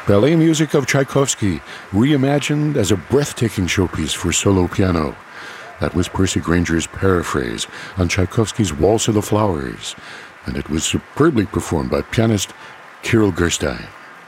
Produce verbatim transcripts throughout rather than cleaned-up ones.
Ballet music of Tchaikovsky, reimagined as a breathtaking showpiece for solo piano. That was Percy Granger's paraphrase on Tchaikovsky's Waltz of the Flowers, and it was superbly performed by pianist Kirill Gerstein.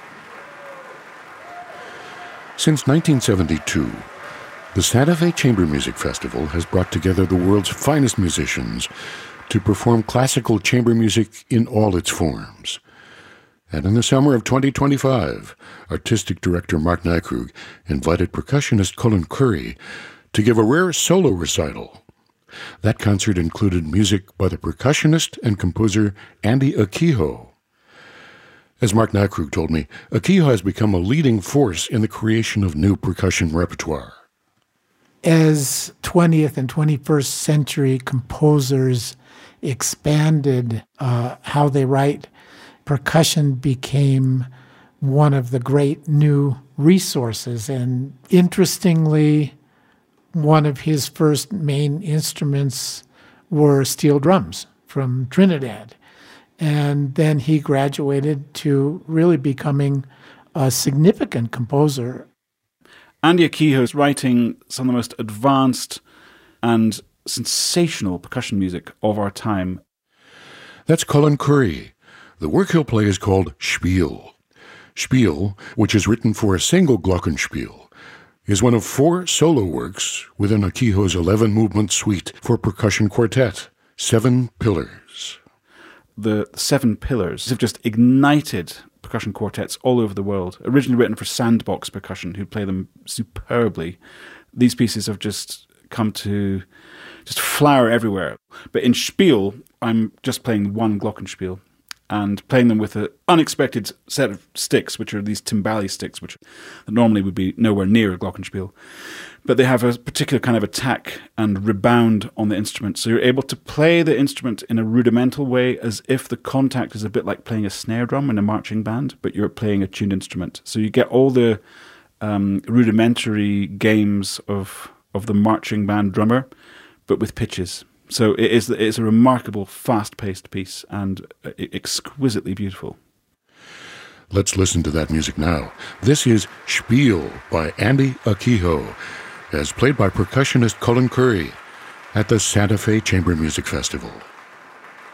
Since nineteen seventy-two, the Santa Fe Chamber Music Festival has brought together the world's finest musicians to perform classical chamber music in all its forms. And in the summer of twenty twenty-five, artistic director Mark Nykrug invited percussionist Colin Currie to give a rare solo recital. That concert included music by the percussionist and composer Andy Akiho. As Mark Nykrug told me, Akiho has become a leading force in the creation of new percussion repertoire. As twentieth and twenty-first century composers expanded uh, how they write, percussion became one of the great new resources. And interestingly, one of his first main instruments were steel drums from Trinidad. And then he graduated to really becoming a significant composer. Andy Akiho is writing some of the most advanced and sensational percussion music of our time. That's Colin Currie. The work he'll play is called Spiel. Spiel, which is written for a single glockenspiel, is one of four solo works within Akiho's eleven-movement suite for percussion quartet, Seven Pillars. The Seven Pillars have just ignited percussion quartets all over the world. Originally written for Sandbox Percussion, who play them superbly. These pieces have just come to just flower everywhere. But in Spiel, I'm just playing one glockenspiel and playing them with an unexpected set of sticks, which are these timbali sticks, which normally would be nowhere near a glockenspiel. But they have a particular kind of attack and rebound on the instrument. So you're able to play the instrument in a rudimental way, as if the contact is a bit like playing a snare drum in a marching band, but you're playing a tuned instrument. So you get all the um, rudimentary games of of the marching band drummer, but with pitches. So it is it is a remarkable, fast-paced piece and exquisitely beautiful. Let's listen to that music now. This is Spiel by Andy Akiho, as played by percussionist Colin Currie at the Santa Fe Chamber Music Festival.